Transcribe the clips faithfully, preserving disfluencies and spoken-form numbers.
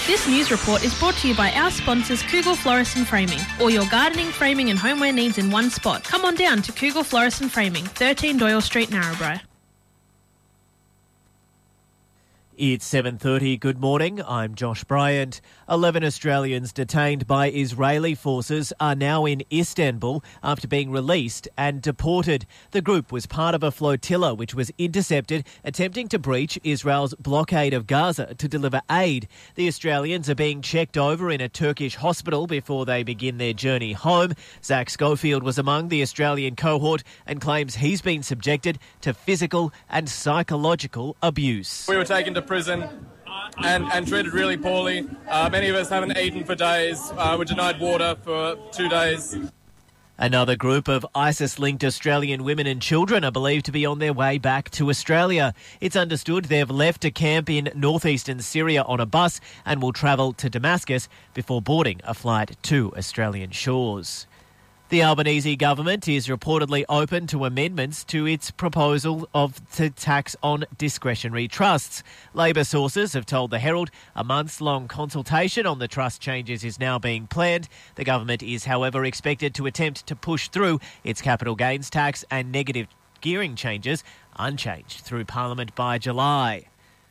This news report is brought to you by our sponsors Kugel Florist and Framing. All your gardening, framing and homeware needs in one spot. Come on down to Kugel Florist and Framing, thirteen Doyle Street, Narrabri. It's seven thirty. Good morning. I'm Josh Bryant. Eleven Australians detained by Israeli forces are now in Istanbul after being released and deported. The group was part of a flotilla which was intercepted attempting to breach Israel's blockade of Gaza to deliver aid. The Australians are being checked over in a Turkish hospital before they begin their journey home. Zach Schofield was among the Australian cohort and claims he's been subjected to physical and psychological abuse. We were taken to prison and, and treated really poorly. Uh, many of us haven't eaten for days. Uh, were denied water for two days. Another group of ISIS-linked Australian women and children are believed to be on their way back to Australia. It's understood they've left a camp in northeastern Syria on a bus and will travel to Damascus before boarding a flight to Australian shores. The Albanese government is reportedly open to amendments to its proposal of the tax on discretionary trusts. Labor sources have told the Herald a months-long consultation on the trust changes is now being planned. The government is, however, expected to attempt to push through its capital gains tax and negative gearing changes unchanged through Parliament by July.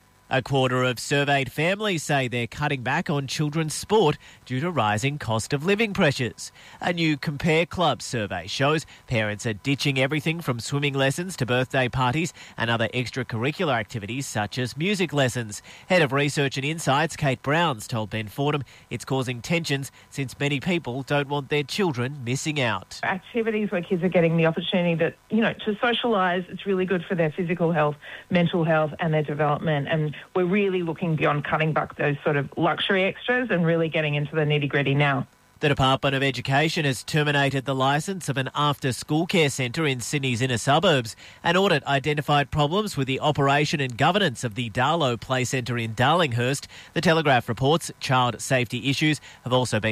A quarter of surveyed families say they're cutting back on children's sport due to rising cost of living pressures. A new Compare Club survey shows parents are ditching everything from swimming lessons to birthday parties and other extracurricular activities such as music lessons. Head of Research and Insights, Kate Browns, told Ben Fordham it's causing tensions since many people don't want their children missing out. Activities where kids are getting the opportunity that, you know, to socialise, it's really good for their physical health, mental health and their development, and we're really looking beyond cutting back those sort of luxury extras and really getting into the nitty-gritty now. The Department of Education has terminated the licence of an after-school care centre in Sydney's inner suburbs. An audit identified problems with the operation and governance of the Darlow Play Centre in Darlinghurst. The Telegraph reports child safety issues have also been